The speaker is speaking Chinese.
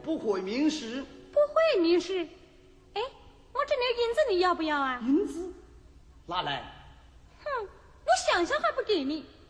不会明事。 不会明事。哎，我这点银子你要不要啊？ 银子拿来。 哼，我想想还不给你。